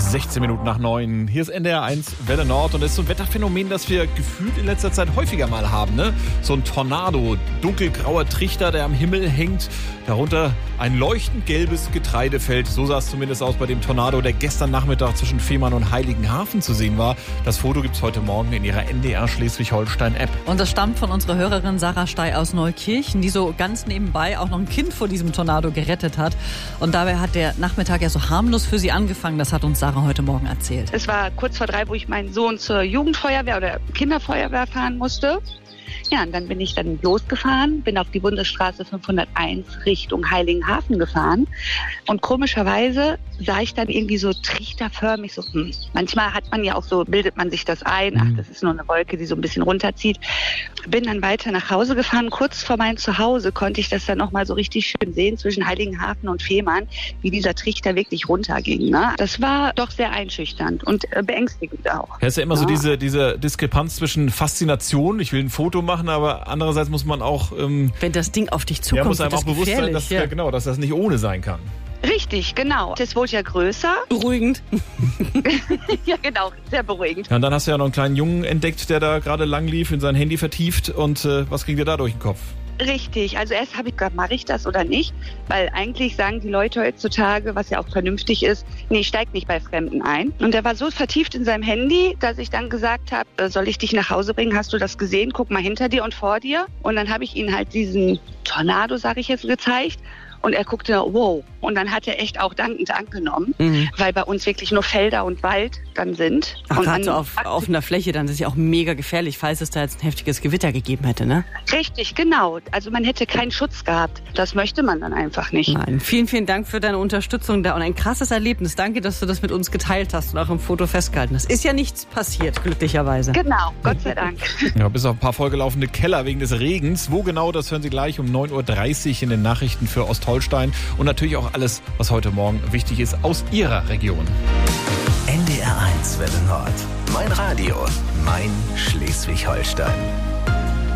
16 Minuten nach 9. Hier ist NDR 1 Welle Nord und das ist so ein Wetterphänomen, das wir gefühlt in letzter Zeit häufiger mal haben. Ne? So ein Tornado, dunkelgrauer Trichter, der am Himmel hängt. Darunter ein leuchtend gelbes Getreidefeld. So sah es zumindest aus bei dem Tornado, der gestern Nachmittag zwischen Fehmarn und Heiligenhafen zu sehen war. Das Foto gibt's heute Morgen in ihrer NDR Schleswig-Holstein-App. Und das stammt von unserer Hörerin Sarah Stey aus Neukirchen, die so ganz nebenbei auch noch ein Kind vor diesem Tornado gerettet hat. Und dabei hat der Nachmittag ja so harmlos für sie angefangen. Das hat uns Sarah heute Morgen erzählt. Es war kurz vor 3, wo ich meinen Sohn zur Jugendfeuerwehr oder Kinderfeuerwehr fahren musste. Ja, und dann bin ich dann losgefahren, bin auf die Bundesstraße 501 Richtung Heiligenhafen gefahren. Und komischerweise sah ich dann irgendwie so trichterförmig, so, manchmal hat man ja auch so, bildet man sich das ein, ach, das ist nur eine Wolke, die so ein bisschen runterzieht. Bin dann weiter nach Hause gefahren. Kurz vor meinem Zuhause konnte ich das dann nochmal so richtig schön sehen, zwischen Heiligenhafen und Fehmarn, wie dieser Trichter wirklich runterging. Ne? Das war doch sehr einschüchternd und beängstigend auch. Ja, ist ja immer so diese Diskrepanz zwischen Faszination, ich will ein Foto machen, aber andererseits muss man auch... wenn das Ding auf dich zukommt, muss einem auch bewusst sein, dass, ja. Genau, dass das nicht ohne sein kann. Richtig, genau. Das wurde ja größer. Beruhigend. Ja, genau, sehr beruhigend. Ja, und dann hast du ja noch einen kleinen Jungen entdeckt, der da gerade lang lief, in sein Handy vertieft. Und was ging dir da durch den Kopf? Richtig, also erst habe ich gedacht, mache ich das oder nicht? Weil eigentlich sagen die Leute heutzutage, was ja auch vernünftig ist, nee, steig nicht bei Fremden ein. Und er war so vertieft in seinem Handy, dass ich dann gesagt habe, soll ich dich nach Hause bringen? Hast du das gesehen? Guck mal hinter dir und vor dir. Und dann habe ich ihm halt diesen Tornado, sage ich jetzt, gezeigt. Und er guckte, wow. Und dann hat er echt auch dankend angenommen, weil bei uns wirklich nur Felder und Wald dann sind. Ach, und gerade so auf offener Fläche, dann ist es ja auch mega gefährlich, falls es da jetzt ein heftiges Gewitter gegeben hätte, ne? Richtig, genau. Also man hätte keinen Schutz gehabt. Das möchte man dann einfach nicht. Nein, vielen, vielen Dank für deine Unterstützung da und ein krasses Erlebnis. Danke, dass du das mit uns geteilt hast und auch im Foto festgehalten hast. Ist ja nichts passiert, glücklicherweise. Genau, Gott sei Dank. Ja, bis auf ein paar vollgelaufene Keller wegen des Regens. Wo genau, das hören Sie gleich um 9.30 Uhr in den Nachrichten für Ostholstein. Und natürlich auch alles, was heute Morgen wichtig ist, aus Ihrer Region. NDR 1 Welle Nord. Mein Radio, mein Schleswig-Holstein.